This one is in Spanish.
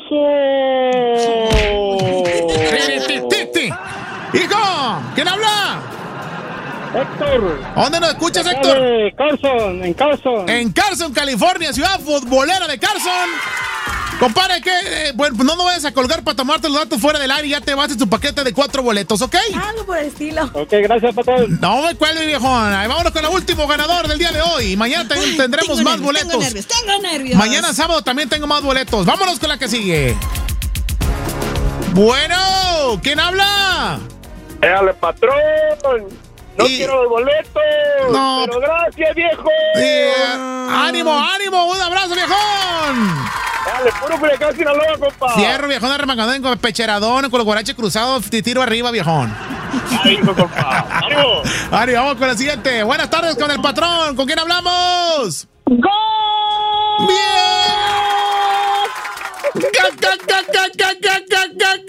¡Hijo! ¿Quién habla? Héctor. ¿Dónde nos escuchas, Héctor? En Carson. En Carson, California, ciudad futbolera de Carson. Compadre, ¿qué? Bueno, pues no me vayas a colgar para tomarte los datos fuera del aire y ya te vas en tu paquete de 4 boletos, ¿ok? Algo por el estilo. Ok, gracias, patrón. No me cuelgue, viejón. Ahí vámonos con el último ganador del día de hoy. Mañana tendremos más boletos. Tengo nervios. Mañana sábado también tengo más boletos. Vámonos con la que sigue. Bueno, ¿quién habla? Éale, patrón. No quiero los boletos. No. Pero gracias, viejo. ¡Ánimo, ánimo! ¡Un abrazo, viejón! Dale, puro Culiacán, Sinaloa, compa. Fierro, viejón, arremangadón, con pecheradón, con los guaraches cruzados, tiro arriba, viejón. ¡Ánimo, compa! ¡Ánimo! ¡Ánimo! Vamos con la siguiente. Buenas tardes con el patrón. ¿Con quién hablamos? ¡Gol! ¡Bien!